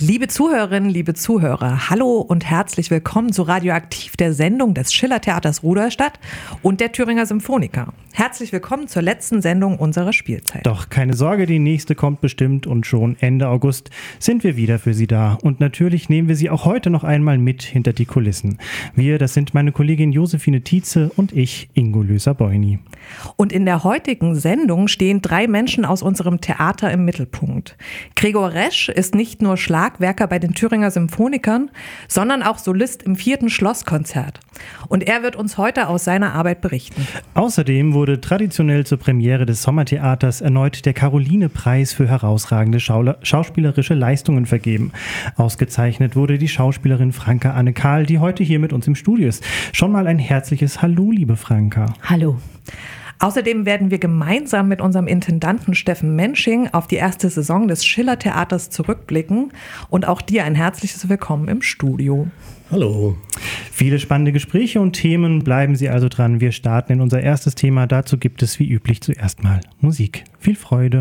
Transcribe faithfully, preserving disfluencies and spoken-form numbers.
Liebe Zuhörerinnen, liebe Zuhörer, hallo und herzlich willkommen zu Radioaktiv, der Sendung des Schillertheaters Rudolstadt und der Thüringer Symphoniker. Herzlich willkommen zur letzten Sendung unserer Spielzeit. Doch keine Sorge, die nächste kommt bestimmt und schon Ende August sind wir wieder für Sie da. Und natürlich nehmen wir Sie auch heute noch einmal mit hinter die Kulissen. Wir, das sind meine Kollegin Josephine Tietze und ich, Ingo Löser-Beuni. Und in der heutigen Sendung stehen drei Menschen aus unserem Theater im Mittelpunkt. Gregor Resch ist nicht nur Schlagwerker bei den Thüringer Symphonikern, sondern auch Solist im vierten Schlosskonzert. Und er wird uns heute aus seiner Arbeit berichten. Außerdem wurde traditionell zur Premiere des Sommertheaters erneut der Caroline-Preis für herausragende Schaula- schauspielerische Leistungen vergeben. Ausgezeichnet wurde die Schauspielerin Franka Anne Kahl, die heute hier mit uns im Studio ist. Schon mal ein herzliches Hallo, liebe Franka. Hallo. Außerdem werden wir gemeinsam mit unserem Intendanten Steffen Mensching auf die erste Saison des Schillertheaters zurückblicken und auch dir ein herzliches Willkommen im Studio. Hallo. Viele spannende Gespräche und Themen, bleiben Sie also dran. Wir starten in unser erstes Thema. Dazu gibt es wie üblich zuerst mal Musik. Viel Freude.